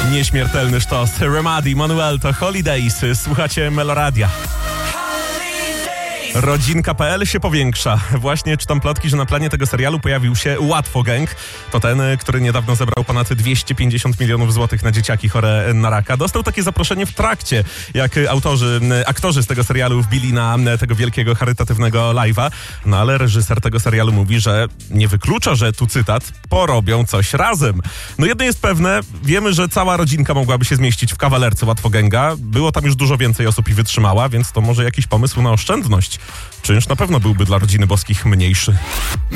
Nieśmiertelny sztos. Remady, Manuel to Holidays. Słuchacie Meloradia. Rodzinka.pl się powiększa. Właśnie czytam plotki, że na planie tego serialu pojawił się Łatwo Gang. To ten, który niedawno zebrał ponad 250 milionów złotych na dzieciaki chore na raka. Dostał takie zaproszenie w trakcie, jak aktorzy z tego serialu wbili na tego wielkiego charytatywnego live'a. No ale reżyser tego serialu mówi, że nie wyklucza, że tu cytat, porobią coś razem. No jedno jest pewne, wiemy, że cała rodzinka mogłaby się zmieścić w kawalerce Łatwo Ganga. Było tam już dużo więcej osób i wytrzymała, więc to może jakiś pomysł na oszczędność. Czynsz na pewno byłby dla rodziny Boskich mniejszy.